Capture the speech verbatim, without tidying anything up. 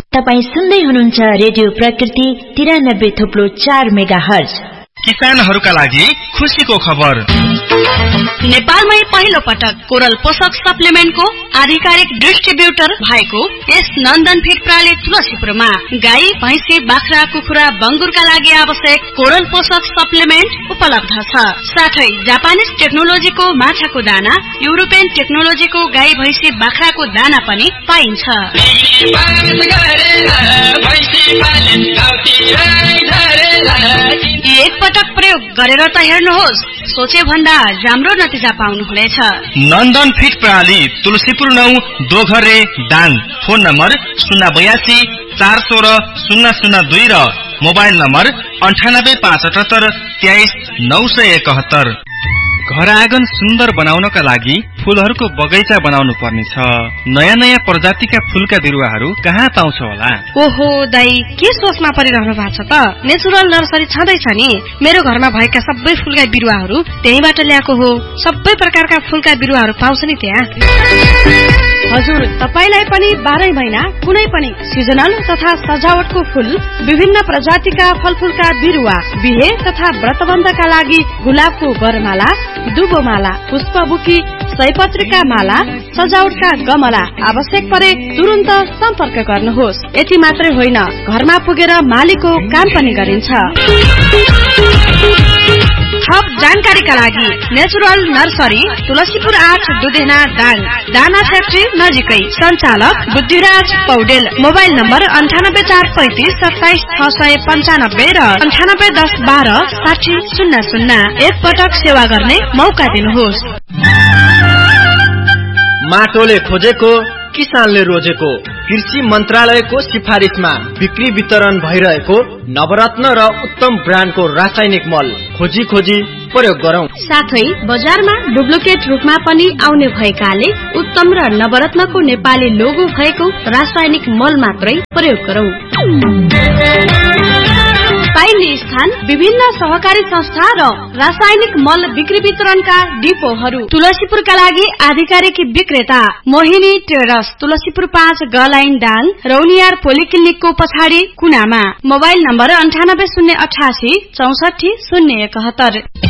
तपाई सुन्दै हुनुहुन्छ रेडियो प्रकृति तिरानब्बे थोप्लो चार मेगा हर्ज। किसानहरूका लागि खुशीको खबर। नेपालमै पहिलो पटक कोरल पोषक सप्लिमेन्टको आधिकारिक डिस्ट्रिब्युटर भएको यस नन्दन फिड प्रणाली तुलसीपुरमा गाई, भैँसी, बाख्रा, कुखुरा, बङ्गुरका लागि आवश्यक कोरल पोषक सप्लिमेन्ट उपलब्ध छ। साथै जापानिज टेक्नोलोजीको माछाको दाना, युरोपियन टेक्नोलोजीको गाई, भैँसी, बाख्राको दाना पनि पाइन्छ। एक पटक प्रयोग गरेर त हेर्नुहोस्, सोचे भन्दा राम्रो नतिजा पाउनुहुनेछ। नन्दन फिड प्रणाली तुलसीपुर नौ दोघरे दाङ। फोन नम्बर शून्य बयासी चार सोह्र शून्य शून्य दुई र मोबाइल नम्बर अन्ठानब्बे पाँच अठहत्तर तेइस नौ सय एकहत्तर। घर आँगन सुन्दर बनाउनका लागि फूलहरूको बगैँचा बनाउनु पर्ने छ। नयाँ नयाँ प्रजातिका फूलका बिरुवाहरू कहाँ पाउँछ होला? ओहो दाई, के सोचमा परिरहनु भएको छ त? नेचुरल नर्सरी छँदैछ नि। मेरो घरमा भएका सबै फूलका बिरुवाहरू त्यहीबाट ल्याएको हो। सबै प्रकारका फूलका बिरुवाहरू पाउँछ नि त्यहाँ। हजुर, तपाईलाई पनि बाह्रै महिना कुनै पनि सिजनल तथा सजावटको फूल, विभिन्न प्रजातिका फलफूलका बिरुवा, बिहे तथा व्रतबन्धका लागि गुलाबको बरमाला, दुबोमाला, पुष्पबुकी, सयपत्रीका माला, सजावटका गमला आवश्यक परे तुरुन्त सम्पर्क गर्नुहोस्। यति मात्रै होइन, घरमा पुगेर मालीको काम पनि गरिन्छ। थप जानकारीका लागि नेचुरल नर्सरी तुलसीपुर आठ दुधेना दाङ, दाना फ्याक्ट्री नजिकै। सञ्चालक बुद्धिराज पौडेल। मोबाइल नम्बर अन्ठानब्बे चार पैंतिस सत्ताइस छ सय पन्चानब्बे र अन्ठानब्बे दस बाह्र साठी शून्य शून्य। एक पटक सेवा गर्ने मौका दिनुहोस्। माटोले खोजेको, किसानले रोजेको। कृषि मन्त्रालयको सिफारिसमा बिक्री वितरण भइरहेको नवरत्न र उत्तम ब्रान्डको रासायनिक मल खोजी खोजी प्रयोग गरौं। साथै बजारमा डुप्लिकेट रूपमा पनि आउने भएकाले उत्तम र नवरत्नको नेपाली लोगो भएको रासायनिक मल मात्रै प्रयोग गरौं। पाइने स्थान विभिन्न सहकारी संस्था र रासायनिक मल बिक्री वितरणका डिपोहरू। तुलसीपुरका लागि आधिकारिक विक्रेता मोहिनी टेरस, तुलसीपुर पाँच गलाइन दाङ, रौनियार पोलिक्लिनिकको पछाडि कुनामा। मोबाइल नम्बर अन्ठानब्बे शून्य अठासी चौसठी शून्य एकहत्तर।